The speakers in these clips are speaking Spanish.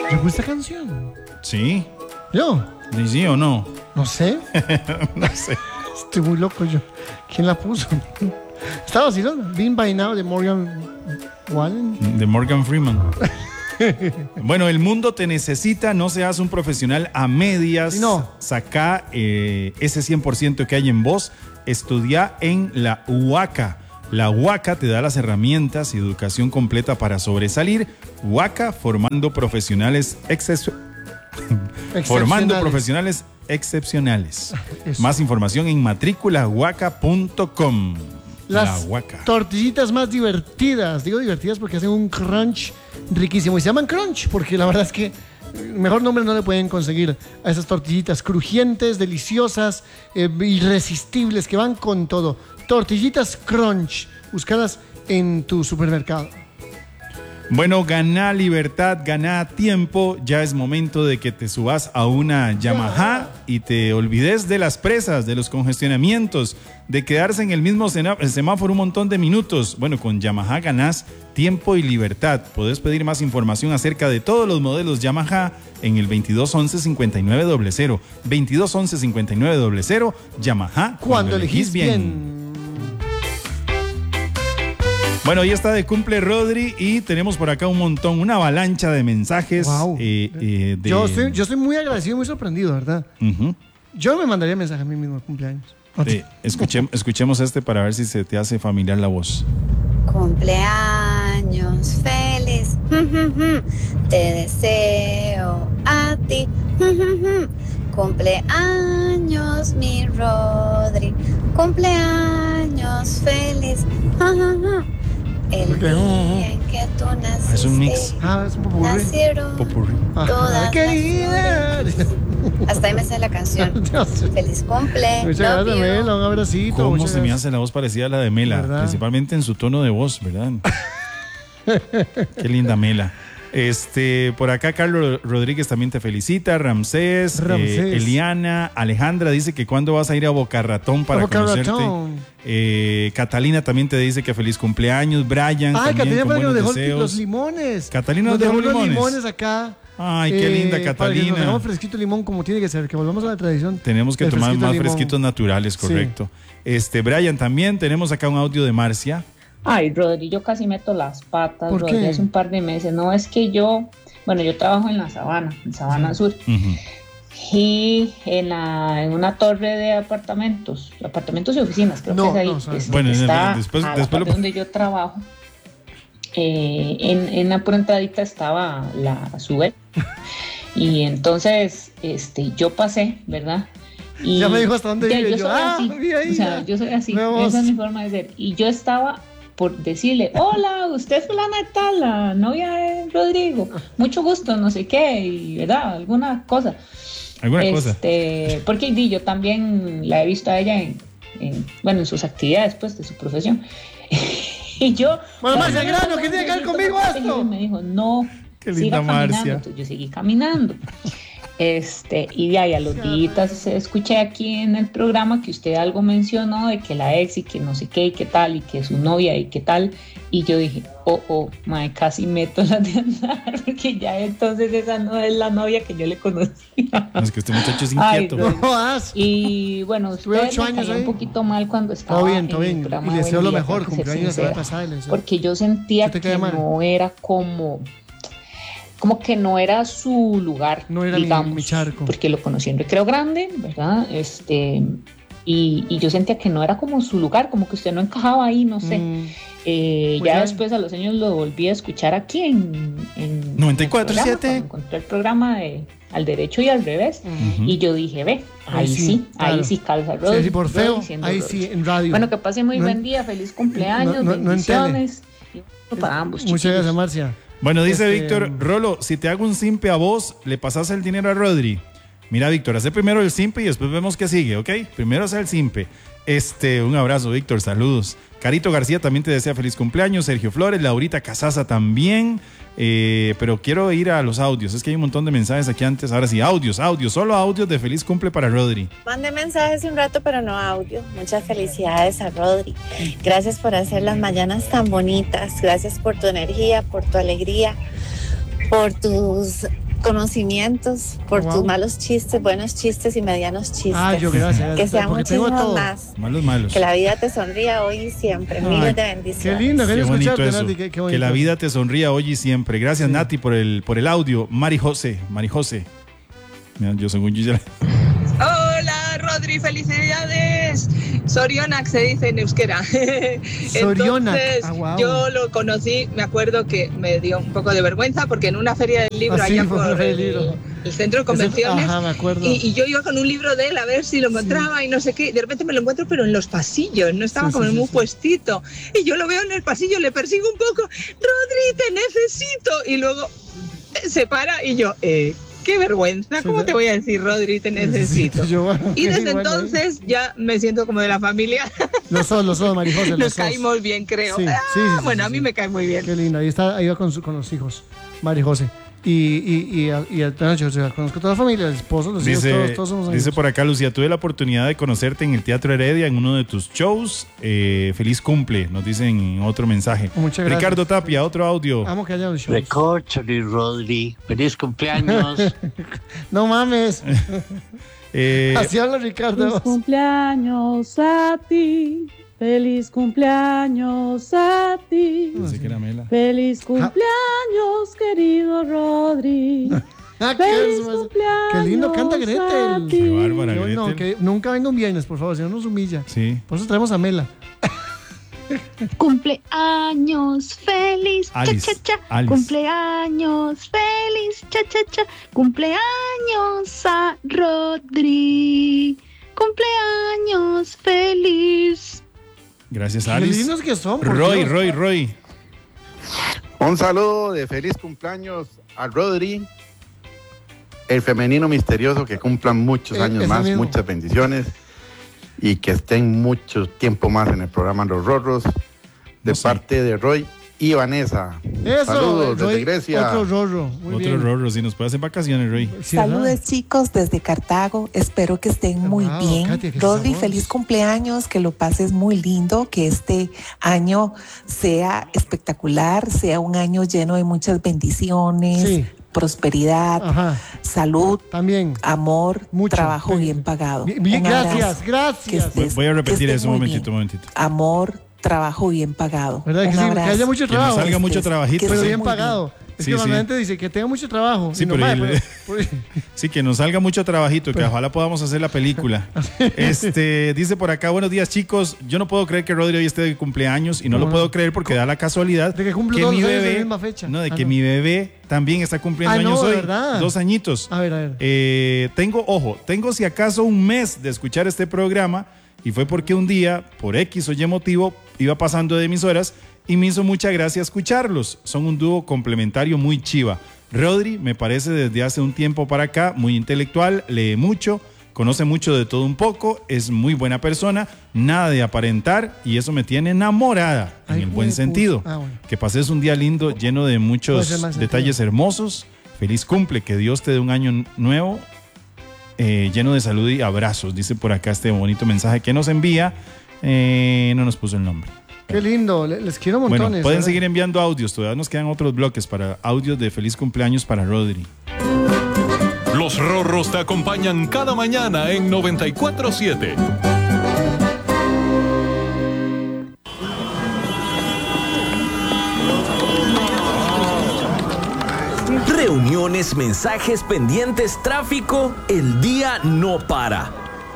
¿Le gusta esta canción? Sí. ¿Yo? ¿Sí o no? No sé. No sé. Estoy muy loco yo. ¿Quién la puso? Estaba vacilando. Been by Now de Morgan Wallen. De Morgan Freeman. Bueno, el mundo te necesita, no seas un profesional a medias. No. Saca ese 100% que hay en vos. Estudia en la UACA. La UACA te da las herramientas y educación completa para sobresalir. UACA, formando profesionales excepcionales. Eso. Más información en matrículauaca.com. Las tortillitas más divertidas. Digo divertidas porque hacen un crunch riquísimo. Y se llaman crunch porque la verdad es que mejor nombre no le pueden conseguir a esas tortillitas crujientes, deliciosas, irresistibles, que van con todo. Tortillitas crunch. Búscalas en tu supermercado. Bueno, gana libertad, gana tiempo. Ya es momento de que te subas a una Yamaha y te olvides de las presas, de los congestionamientos, de quedarse en el mismo semáforo un montón de minutos. Bueno, con Yamaha ganás tiempo y libertad. Podés pedir más información acerca de todos los modelos Yamaha en el 2211-5900. 2211-5900. Yamaha, cuando elegís bien. Bueno, ya está de cumple Rodri y tenemos por acá un montón, una avalancha de mensajes. Wow. Yo estoy muy agradecido y muy sorprendido, ¿verdad? Yo me mandaría mensaje a mí mismo de cumpleaños. Escuchemos este para ver si se te hace familiar la voz. Cumpleaños feliz, te deseo a ti. Cumpleaños mi Rodri, cumpleaños feliz. El día en que tú naciste, es un mix. Es un popurrí. Nacieron todas queridas. Hasta ahí me sale la canción. Feliz cumple. Muchas gracias, Mela. Un abracito. ¿Cómo se me hace la voz parecida a la de Mela? ¿Verdad? Principalmente en su tono de voz, ¿verdad? Qué linda Mela. Por acá Carlos Rodríguez también te felicita, Ramsés. Eliana, Alejandra dice que cuándo vas a ir a Boca Ratón para conocerte. Catalina también te dice que feliz cumpleaños. Brian también Catalina con buenos dejó deseos. Los limones. Catalina nos dejó los limones acá. Ay, qué linda Catalina. Para que nos dejamos fresquito limón como tiene que ser, que volvamos a la tradición. Tenemos que tomar más fresquitos naturales, correcto. Sí. Brian también, tenemos acá un audio de Marcia. Ay, Rodri, yo casi meto las patas, ¿Por Rodri, qué? hace un par de meses. No, es que yo trabajo en la Sabana, en Sabana Sur. Y en una torre de apartamentos y oficinas, creo que es ahí. Bueno, está después donde yo trabajo. En la pura entradita estaba la Subel. Y entonces yo pasé, ¿verdad? Y ya me dijo hasta dónde vive. Yo soy así, esa es mi forma de ser. Y yo estaba por decirle, hola, usted es fulana de tal, la novia de Rodrigo, mucho gusto, no sé qué, y verdad, alguna cosa. Porque yo también la he visto a ella en sus actividades, pues, de su profesión. Y yo, bueno, Marcia Grano, ¿qué tiene que ver conmigo esto? Y me dijo, no, qué linda Marcia. Entonces yo seguí caminando. Y de ahí a los días escuché aquí en el programa que usted algo mencionó de que la ex y que no sé qué y qué tal y que su novia y qué tal, y yo dije, casi meto las de andar porque ya entonces esa no es la novia que yo le conocía. Es que este muchacho es inquieto. Y bueno, usted me cayó un poquito mal cuando estaba todo bien. Y le deseo lo mejor, cumpleaños la semana pasada, porque yo sentía que no era como que no era su lugar, no era digamos, mi charco, porque lo conocí en Recreo Grande, ¿verdad? Y yo sentía que no era como su lugar, como que usted no encajaba ahí, no sé. Ya después a los años lo volví a escuchar aquí en 94.7. Encontré el programa de Al Derecho y al Revés, y yo dije, ahí sí calza Rodri. Sí, por feo, ahí sí, en radio. Bueno, que pase muy buen día, feliz cumpleaños, bendiciones. Para ambos, muchas gracias, Marcia. Bueno, dice Víctor, Rolo, si te hago un simpe a vos, le pasas el dinero a Rodri. Mira, Víctor, hace primero el simpe y después vemos qué sigue, ¿ok? Primero hace el simpe. Un abrazo, Víctor, saludos. Carito García también te desea feliz cumpleaños. Sergio Flores, Laurita Casaza también. Pero quiero ir a los audios. Es que hay un montón de mensajes aquí antes. Ahora sí, audios, solo audios de feliz cumple para Rodri. Mandé mensajes un rato, pero no audio. Muchas felicidades a Rodri. Gracias por hacer las mañanas tan bonitas. Gracias por tu energía, por tu alegría, por tus conocimientos, por tus malos chistes, buenos chistes y medianos chistes. Yo gracias. Que sean muchísimos más. Malos. Que la vida te sonría hoy y siempre. Miles de bendiciones. Qué lindo, qué bonito escucharte, eso. Nati. Qué bonito. Que la vida te sonría hoy y siempre. Gracias, sí. Nati, por el audio. Mari José. Mira, yo según yo ya... Hola, Rodri, felicidades. Sorionak se dice en euskera. Sorionak. Entonces, wow. Yo lo conocí, me acuerdo que me dio un poco de vergüenza porque en una feria del libro allá por el centro de convenciones, me acuerdo. Y yo iba con un libro de él a ver si lo encontraba y no sé qué, y de repente me lo encuentro pero en los pasillos, no estaba como en un puestito, y yo lo veo en el pasillo, le persigo un poco, Rodri, te necesito, y luego se para y yo, qué vergüenza, ¿cómo te voy a decir, Rodri, te necesito? Y desde entonces ya me siento como de la familia. Los dos, Marijose. Nos caímos bien, creo. Bueno, a mí me cae muy bien. Qué lindo, ahí va con los hijos, Marijose. Y Noche, o sea, conozco toda la familia, el esposo, los hijos, todos somos amigos. Dice por acá, Lucía, tuve la oportunidad de conocerte en el Teatro Heredia en uno de tus shows. Feliz cumple, nos dicen en otro mensaje. Muchas gracias. Ricardo Tapia, otro audio. Amo que haya un show. Recórchale, Rodri. Feliz cumpleaños. No mames. Así habla Ricardo. Feliz cumpleaños a ti. Feliz cumpleaños a ti. Pensé que era Mela. Feliz cumpleaños, querido Rodri. Feliz cumpleaños. Qué lindo canta Gretel. Qué bárbara, Gretel. No, que nunca venga un viernes, por favor, si no nos humilla. Sí. Por eso traemos a Mela. Cumpleaños feliz, Alice, cha cha cha. Alice. Cumpleaños feliz, cha cha cha. Cumpleaños a Rodri. Cumpleaños feliz. Gracias, Alice. Qué lindos que son. Roy. Un saludo de feliz cumpleaños a Rodri, el femenino misterioso, que cumplan muchos años más, mismo. Muchas bendiciones y que estén mucho tiempo más en el programa Los Rorros, de parte de Roy y Vanessa. Eso, saludos Roy, desde Grecia. Otro Rorro. Otro Rorro, si nos puede hacer vacaciones, Roy. Sí, saludos, chicos, desde Cartago. Espero que estén muy bien. Katia, Rodri, feliz cumpleaños, que lo pases muy lindo, que este año sea espectacular, sea un año lleno de muchas bendiciones, prosperidad, salud, también amor, mucho, trabajo bien pagado. Bien, gracias. Voy a repetir eso un momentito. Amor, trabajo bien pagado. ¿Verdad? Que, que haya mucho trabajo. Que nos salga mucho trabajito. Pero bien pagado. Es que normalmente dice que tenga mucho trabajo. Sí, sí, que nos salga mucho trabajito, que ojalá podamos hacer la película. Dice por acá, buenos días, chicos. Yo no puedo creer que Rodri hoy esté de cumpleaños y no lo puedo creer porque da la casualidad de que cumple que todos mi los bebé, años en la misma fecha. No, de que mi bebé también está cumpliendo años hoy. ¿Verdad? 2 añitos. A ver. Tengo si acaso un mes de escuchar este programa y fue porque un día, por X o Y motivo, iba pasando de emisoras y me hizo mucha gracia escucharlos. Son un dúo complementario muy chiva. Rodri me parece desde hace un tiempo para acá muy intelectual, lee mucho, conoce mucho de todo un poco, es muy buena persona, nada de aparentar y eso me tiene enamorada en el buen sentido. Bueno. Que pases un día lindo, lleno de muchos detalles hermosos. Feliz cumple, que Dios te dé un año nuevo lleno de salud y abrazos. Dice por acá este bonito mensaje que nos envía. No nos puso el nombre. Qué lindo, les quiero montones. Bueno, pueden seguir enviando audios, todavía nos quedan otros bloques para audios de feliz cumpleaños para Rodri. Los Rorros te acompañan cada mañana en 94.7. Reuniones, mensajes, pendientes, tráfico, el día no para.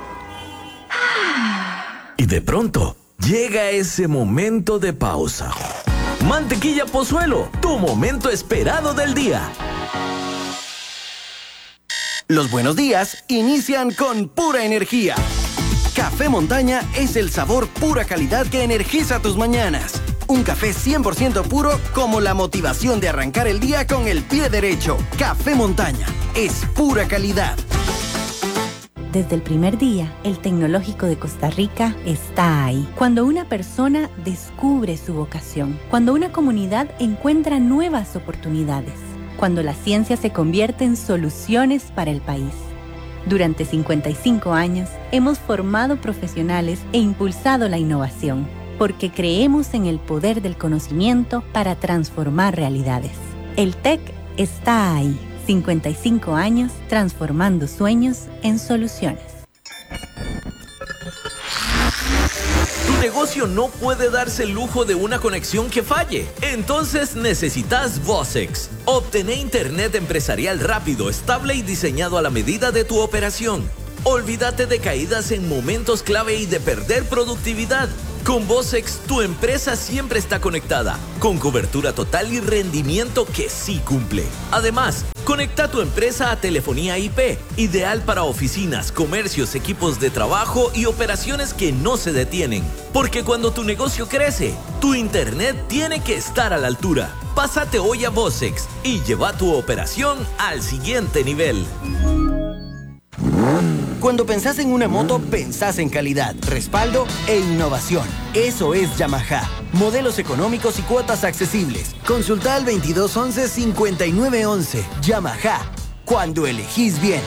Y de pronto llega ese momento de pausa. Mantequilla Pozuelo, tu momento esperado del día. Los buenos días inician con pura energía. Café Montaña es el sabor pura calidad que energiza tus mañanas. Un café 100% puro como la motivación de arrancar el día con el pie derecho. Café Montaña es pura calidad. Desde el primer día, el Tecnológico de Costa Rica está ahí. Cuando una persona descubre su vocación, cuando una comunidad encuentra nuevas oportunidades, cuando la ciencia se convierte en soluciones para el país. Durante 55 años, hemos formado profesionales e impulsado la innovación, porque creemos en el poder del conocimiento para transformar realidades. El TEC está ahí, 55 años transformando sueños en soluciones. Tu negocio no puede darse el lujo de una conexión que falle. Entonces necesitas Vocex. Obtené internet empresarial rápido, estable y diseñado a la medida de tu operación. Olvídate de caídas en momentos clave y de perder productividad. Con Vocex, tu empresa siempre está conectada, con cobertura total y rendimiento que sí cumple. Además, conecta tu empresa a telefonía IP, ideal para oficinas, comercios, equipos de trabajo y operaciones que no se detienen. Porque cuando tu negocio crece, tu internet tiene que estar a la altura. Pásate hoy a Vocex y lleva tu operación al siguiente nivel. Cuando pensás en una moto, pensás en calidad, respaldo e innovación. Eso es Yamaha. Modelos económicos y cuotas accesibles. Consulta al 2211-5911. Yamaha. Cuando elegís bien.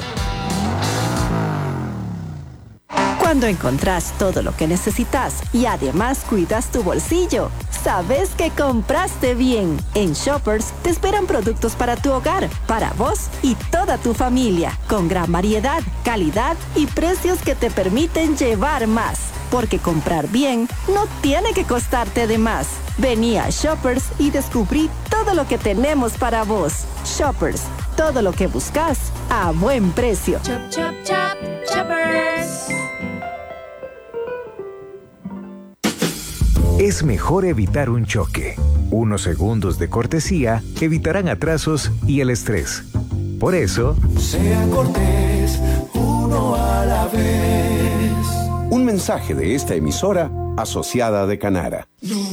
Cuando encontrás todo lo que necesitas y además cuidas tu bolsillo, sabes que compraste bien. En Shoppers te esperan productos para tu hogar, para vos y toda tu familia, con gran variedad, calidad y precios que te permiten llevar más. Porque comprar bien no tiene que costarte de más. Vení a Shoppers y descubrí todo lo que tenemos para vos. Shoppers, todo lo que buscas a buen precio. Chop, chop, chop, Shoppers. Es mejor evitar un choque. Unos segundos de cortesía evitarán atrasos y el estrés. Por eso, sea cortés, uno a la vez. Un mensaje de esta emisora asociada de Canara.